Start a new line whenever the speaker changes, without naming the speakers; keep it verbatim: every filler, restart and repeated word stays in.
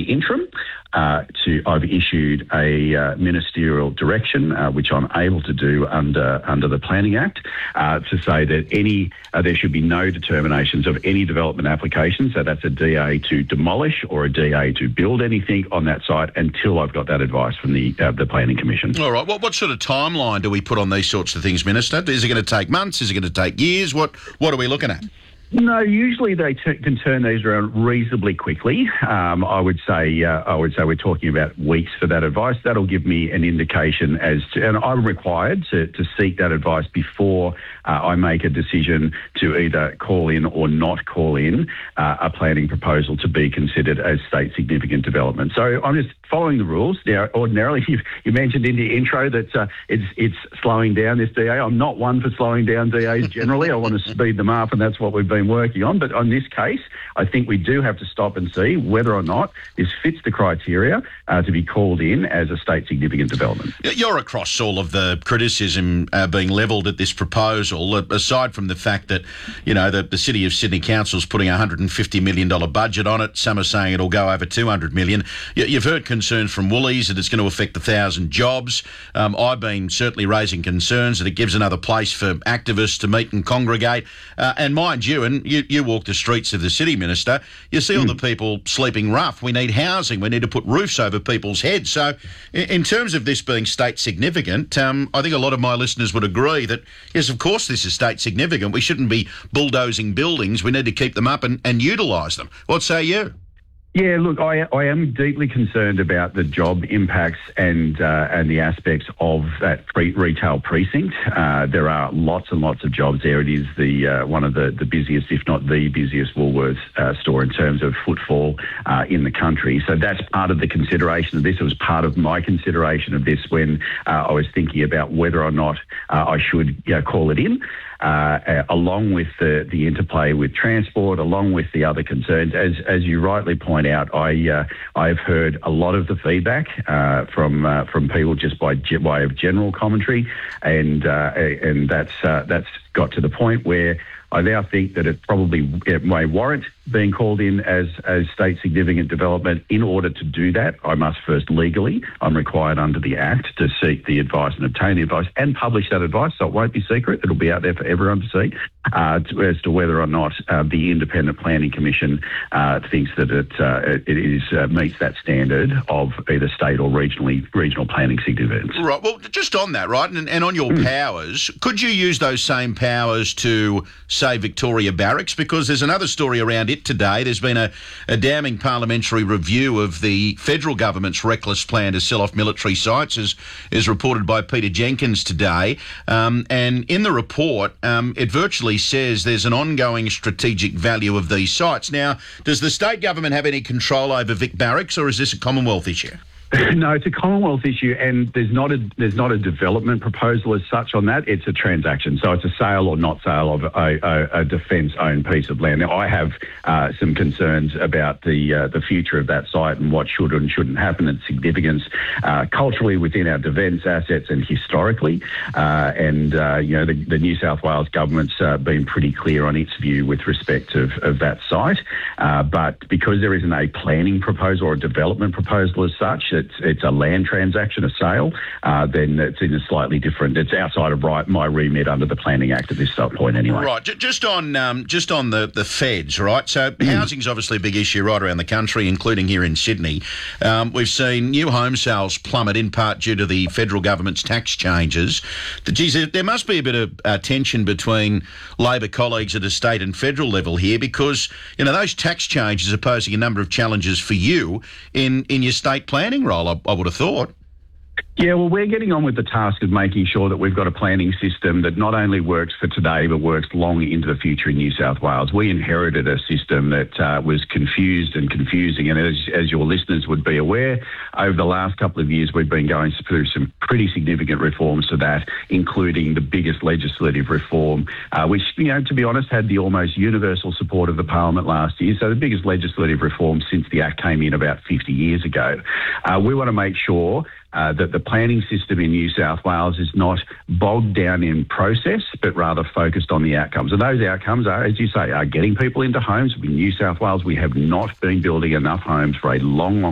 interim, uh, to I've issued a uh, ministerial direction, uh, which I'm able to do under under the Planning Act, uh, to say that any uh, there should be no determinations of any development applications. So that's a D A to demolish or a D A to build anything on that site until I've got that advice from the uh, the Planning Commission.
All right. What what sort of timeline do we put on these sorts of things, Minister? Is it going to take months? Is it going to take years? What what are we looking at?
No, usually they t- can turn these around reasonably quickly. Um, I would say uh, I would say we're talking about weeks for that advice. That'll give me an indication as to, and I'm required to, to seek that advice before uh, I make a decision to either call in or not call in uh, a planning proposal to be considered as state significant development. So I'm just following the rules. Now, ordinarily, you, you mentioned in the intro that uh, it's it's slowing down this D A. I'm not one for slowing down D As generally. I want to speed them up, and that's what we've been working on. But on this case, I think we do have to stop and see whether or not this fits the criteria uh, to be called in as a state significant development.
You're across all of the criticism uh, being levelled at this proposal, aside from the fact that, you know, the, the City of Sydney Council's putting a one hundred fifty million dollars budget on it. Some are saying it'll go over two hundred million dollars. You, you've heard concerns from Woolies that it's going to affect one thousand jobs. Um, I've been certainly raising concerns that it gives another place for activists to meet and congregate. Uh, and mind you, and you, you walk the streets of the city, Minister, you see all the people sleeping rough. We need housing. We need to put roofs over people's heads. So in, in terms of this being state significant, um, I think a lot of my listeners would agree that, yes, of course this is state significant. We shouldn't be bulldozing buildings. We need to keep them up and, and utilise them. What say you?
Yeah, look, I, I am deeply concerned about the job impacts and uh, and the aspects of that pre- retail precinct. Uh, there are lots and lots of jobs there. It is the uh, one of the, the busiest, if not the busiest, Woolworths uh, store in terms of footfall uh, in the country. So that's part of the consideration of this. It was part of my consideration of this when uh, I was thinking about whether or not uh, I should you know, call it in. Uh, uh, along with the, the interplay with transport, along with the other concerns. As as you rightly point out, I uh, I've heard a lot of the feedback uh, from uh, from people just by ge- way of general commentary, and uh, and that's uh, that's got to the point where I now think that it probably it may warrant being called in as, as state significant development. In order to do that, I must first legally, I'm required under the Act to seek the advice and obtain the advice and publish that advice, so it won't be secret. It'll be out there for everyone to see uh, to, as to whether or not uh, the Independent Planning Commission uh, thinks that it uh, it is uh, meets that standard of either state or regionally regional planning significance.
Right. Well, just on that, right, and, and on your mm. powers, could you use those same powers to say Victoria Barracks? Because there's another story around it today. There's been a, a damning parliamentary review of the federal government's reckless plan to sell off military sites, as is reported by Peter Jenkins today. Um, and in the report, um, it virtually says there's an ongoing strategic value of these sites. Now, does the state government have any control over Vic Barracks, or is this a Commonwealth issue?
No, it's a Commonwealth issue, and there's not a there's not a development proposal as such on that. It's a transaction, so it's a sale or not sale of a, a, a defence-owned piece of land. Now, I have uh, some concerns about the uh, the future of that site and what should and shouldn't happen, its significance uh, culturally within our defence assets and historically. Uh, and uh, you know, the, the New South Wales government's uh, been pretty clear on its view with respect of, of that site. Uh, but because there isn't a planning proposal or a development proposal as such, It's, it's a land transaction, a sale, uh, then it's in a slightly different, it's outside of right, my remit under the Planning Act at this point anyway.
Right, J- just on um, just on the, the feds, right? So mm. housing's obviously a big issue right around the country, including here in Sydney. Um, we've seen new home sales plummet in part due to the federal government's tax changes. Geez, there must be a bit of uh, tension between Labor colleagues at a state and federal level here because, you know, those tax changes are posing a number of challenges for you in, in your state planning role, I, I would have thought.
Yeah, well, we're getting on with the task of making sure that we've got a planning system that not only works for today, but works long into the future in New South Wales. We inherited a system that uh, was confused and confusing. And as, as your listeners would be aware, over the last couple of years, we've been going through some pretty significant reforms to that, including the biggest legislative reform, uh, which, you know, to be honest, had the almost universal support of the Parliament last year. So the biggest legislative reform since the Act came in about fifty years ago. Uh, we want to make sure Uh, that the planning system in New South Wales is not bogged down in process, but rather focused on the outcomes. And those outcomes are, as you say, are getting people into homes. In New South Wales, we have not been building enough homes for a long, long